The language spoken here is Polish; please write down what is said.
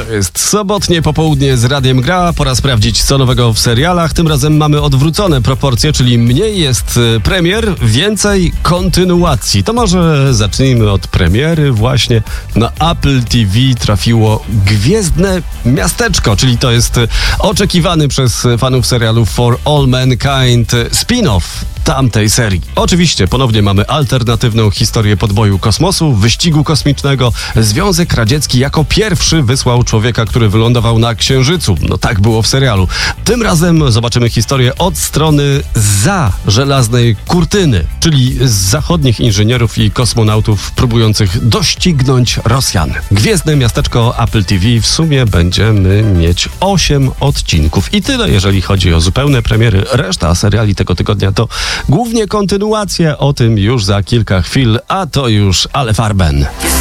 Jest sobotnie popołudnie z Radiem Gra. Pora sprawdzić, co nowego w serialach. Tym razem mamy odwrócone proporcje, czyli mniej jest premier, więcej kontynuacji. To może zacznijmy od premiery. Właśnie na Apple TV trafiło Gwiezdne Miasteczko, czyli to jest oczekiwany przez fanów serialu For All Mankind spin-off tamtej serii. Oczywiście ponownie mamy alternatywną historię podboju kosmosu, wyścigu kosmicznego. Związek Radziecki jako pierwszy wysłał człowieka, który wylądował na Księżycu. No tak było w serialu. Tym razem zobaczymy historię od strony za żelaznej kurtyny, czyli z zachodnich inżynierów i kosmonautów próbujących doścignąć Rosjan. Gwiezdne Miasteczko Apple TV w sumie będziemy mieć 8 odcinków i tyle, jeżeli chodzi o zupełne premiery. Reszta seriali tego tygodnia to głównie kontynuacje, o tym już za kilka chwil, a to już Ale Farben.